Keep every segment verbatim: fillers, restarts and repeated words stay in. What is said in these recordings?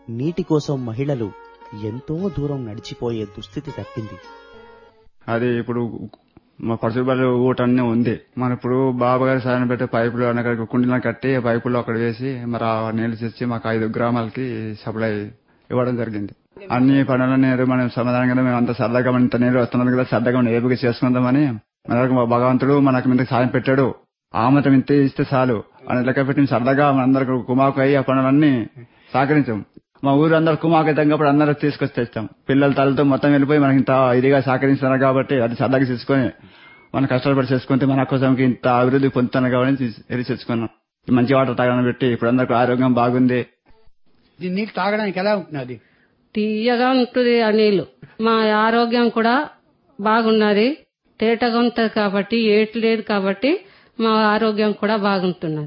నీటి కోసం మహిళలు ఎంతో దూరం నడిచిపోయే దుస్థితి తప్పింది. అది ఇప్పుడు మా పడుచుబడి ఊటన్నీ ఉంది. మన ఇప్పుడు బాబా గారి సాయం పెట్టి పైపులు అక్కడ కుండీలో కట్టి పైపుల్లో అక్కడ వేసి మరి ఆ నీళ్లు తెచ్చి మాకు ఐదు గ్రామాలకి సప్లై ఇవ్వడం జరిగింది. అన్ని పనులన్నీ మనం సమాధానంగా మేము అంత సరదాగా మన ఇంత నీరు వస్తున్నది కదా, సరదాగా మనం ఏపుగా చేసుకుందామని మనకు మా భగవంతుడు మనకు మీద సాయం పెట్టాడు. ఆ మాత్రం ఇంత ఇస్తే చాలు అని లెక్క పెట్టి సరదాగా మనందరూ కుమాకు అయ్యి ఆ పనులన్నీ సహకరించాం. మా ఊరు అందరు కుమాకు తగ్గప్పుడు అందరూ తీసుకొచ్చి తెస్తాం. పిల్లల తలతో మొత్తం వెళ్ళిపోయి మనకి ఇంత ఇదిగా సహకరిస్తున్నారు కాబట్టి అది సరదాగా తీసుకొని మనం కష్టపడి చేసుకుంటే మన కోసంకి ఇంత అభివృద్ధి పొందుతున్నారు కాబట్టి వెళ్ళి తెచ్చుకున్నాం. మంచి వాటర్ తాగడం పెట్టి ఇప్పుడు అందరికి ఆరోగ్యం బాగుంది. నీళ్ళు తాగడానికి ఎలా ఉంటున్నది? తీయగా ఉంటుంది ఆ నీళ్లు. మా ఆరోగ్యం కూడా బాగున్నది. తేటగా ఉంటది కాబట్టి, ఏటు లేదు కాబట్టి మా ఆరోగ్యం కూడా బాగుంటున్నది.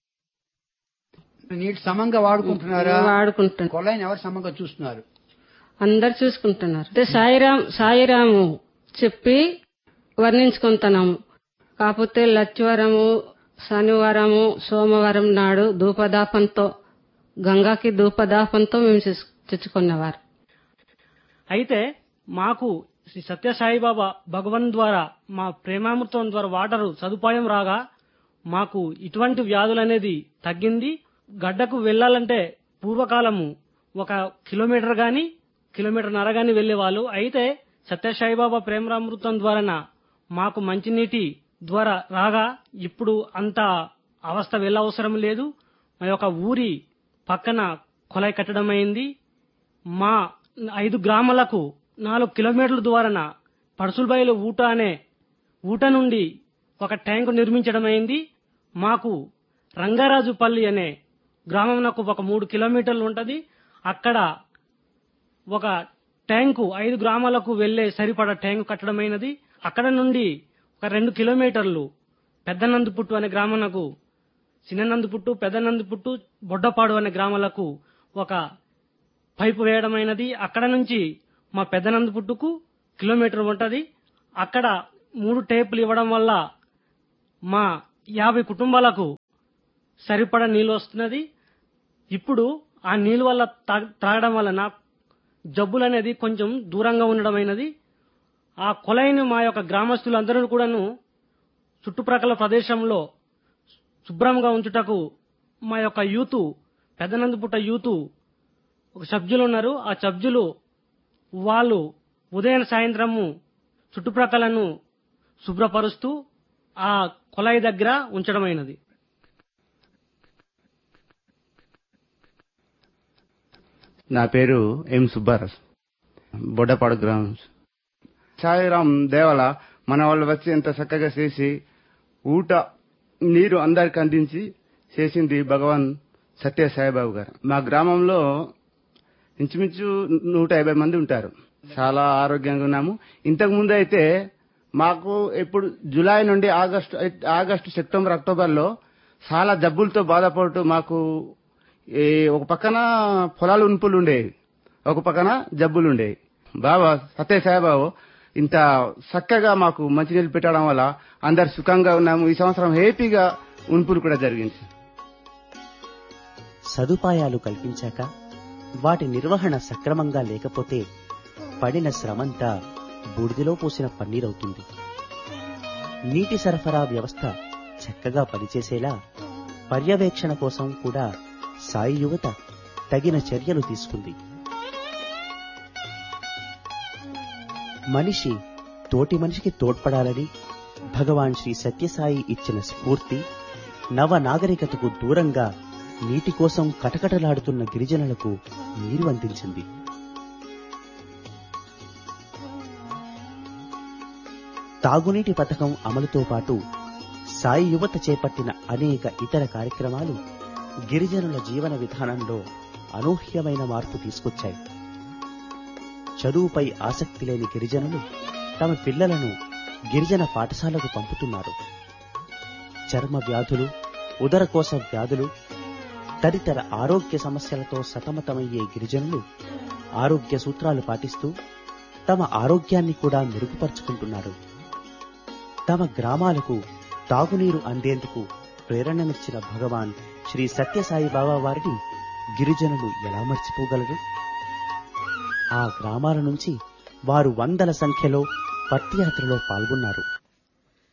నీళ్ళు సమంగా వాడుకుంటున్నారా? వాడుకుంటున్నారు. కొలాయిని ఎవరు సమంగా చూస్తున్నారు? అందరు చూసుకుంటున్నారు. అంటే సాయిరాం సాయిరాము చెప్పి వర్ణించుకుంటున్నాము. కాకపోతే లచ్చివారము, శనివారము, సోమవారం నాడు ధూపదాపంతో గంగాకి ధూపదాపంతో మేము తెచ్చుకున్నవారు. అయితే మాకు శ్రీ సత్యసాయిబాబా భగవన్ ద్వారా మా ప్రేమామృతం ద్వారా వాటరు సదుపాయం రాగా మాకు ఇటువంటి వ్యాధులు అనేది తగ్గింది. గడ్డకు వెళ్లాలంటే పూర్వకాలము ఒక కిలోమీటర్ గాని కిలోమీటర్ నర గాని వెళ్లేవాళ్ళు. అయితే సత్యసాయిబాబా ప్రేమామృతం ద్వారా మాకు మంచినీటి ద్వారా రాగా ఇప్పుడు అంత అవస్థ వెళ్ళవసరం లేదు. మా యొక్క ఊరి పక్కన కొలాయి కట్టడం అయింది. మా ఐదు గ్రామాలకు నాలుగు కిలోమీటర్ల ద్వారా పడుసులబైలు ఊట అనే ఊట నుండి ఒక ట్యాంకు నిర్మించడం అయింది. మాకు రంగరాజుపల్లి అనే గ్రామంకు ఒక మూడు కిలోమీటర్లు ఉంటది. అక్కడ ఒక ట్యాంకు ఐదు గ్రామాలకు వెళ్లే సరిపడా ట్యాంకు కట్టడమైనది. అక్కడ నుండి ఒక రెండు కిలోమీటర్లు పెద్దనందుపుట్టు అనే గ్రామాలకు, చిన్ననందుపుట్టు, పెద్దనందుపుట్టు, బొడ్డపాడు అనే గ్రామాలకు ఒక పైపు వేయడమైనది. అక్కడ నుంచి మా పెద్దనందుపుట్టుకు కిలోమీటర్ ఉంటది. అక్కడ మూడు టేపులు ఇవ్వడం వల్ల మా యాభై కుటుంబాలకు సరిపడా నీళ్లు వస్తున్నది. ఇప్పుడు ఆ నీళ్ల వల్ల త్రాగడం వలన జబ్బులు అనేది కొంచెం దూరంగా ఉండడమైనది. ఆ కొలాయిని మా యొక్క గ్రామస్తులందరూ కూడాను చుట్టుప్రక్కల ప్రదేశంలో శుభ్రంగా ఉంచుటకు మా యొక్క యూత్ పెద్దనందుపుట్ట యూత్ ఒక సభ్యులు ఉన్నారు. ఆ సభ్యులు వాళ్ళు ఉదయం సాయంత్రము చుట్టుప్రక్కలను శుభ్రపరుస్తూ ఆ కొలాయి దగ్గర ఉంచడమైనది. నా పేరు ఎం సుబ్బారావు, బొడ్డపాడు గ్రామం. సాయిరాం దేవాల మన వాళ్ళు వచ్చి ఎంత చక్కగా చేసి ఊట నీరు అందరికి అందించి చేసింది భగవాన్ సత్య సాయిబాబు గారు. మా గ్రామంలో ఇంచుమించు నూట యాభై మంది ఉంటారు. చాలా ఆరోగ్యంగా ఉన్నాము. ఇంతకు ముందు అయితే మాకు ఇప్పుడు జూలై నుండి ఆగస్టు ఆగస్టు సెప్టెంబర్ అక్టోబర్లో చాలా జబ్బులతో బాధపడుతూ మాకు ఒక పక్కన పొలాలు ఉన్పులు ఉండేవి, ఒక పక్కన జబ్బులు ఉండేవి. బాబా సత్య సాయిబాబు ఇంత చక్కగా మాకు మంచినీళ్ళు పెట్టడం వల్ల అందరు సుఖంగా ఉన్నాము. ఈ సంవత్సరం హ్యాపీగా ఉన్పులు కూడా జరిగింది. సదుపాయాలు కల్పించాక వాటి నిర్వహణ సక్రమంగా లేకపోతే పడిన శ్రమంతా బూడిదలో పోసిన పన్నీరవుతుంది. నీటి సరఫరా వ్యవస్థ చక్కగా పనిచేసేలా పర్యవేక్షణ కోసం కూడా సాయి యువత తగిన చర్యలు తీసుకుంది. మనిషి తోటి మనిషికి తోడ్పడాలని భగవాన్ శ్రీ సత్యసాయి ఇచ్చిన స్ఫూర్తి నవ నాగరికతకు దూరంగా నీటి కోసం కటకటలాడుతున్న గిరిజనులకు నీరు అందించింది. తాగునీటి పథకం అమలుతో పాటు సాయి యువత చేపట్టిన అనేక ఇతర కార్యక్రమాలు గిరిజనుల జీవన విధానంలో అనూహ్యమైన మార్పు తీసుకొచ్చాయి. చదువుపై ఆసక్తి లేని గిరిజనులు తమ పిల్లలను గిరిజన పాఠశాలకు పంపుతున్నారు. చర్మ వ్యాధులు, ఉదరకోశ వ్యాధులు తదితర ఆరోగ్య సమస్యలతో సతమతమయ్యే గిరిజనులు ఆరోగ్య సూత్రాలు పాటిస్తూ తమ ఆరోగ్యాన్ని కూడా మెరుగుపరుచుకుంటున్నారు. తమ గ్రామాలకు తాగునీరు అందేందుకు ప్రేరణనిచ్చిన భగవాన్ శ్రీ సత్యసాయి బాబా వారిని గిరిజనులు ఎలా మర్చిపోగలరు? ఆ గ్రామాల నుంచి వారు వందల సంఖ్యలో పత్తియాత్రలో పాల్గొన్నారు.